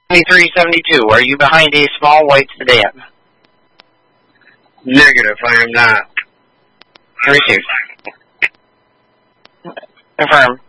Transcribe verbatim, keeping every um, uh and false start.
twenty-three seventy-two, are you behind a small white sedan? Negative, I am not. Received. Confirm.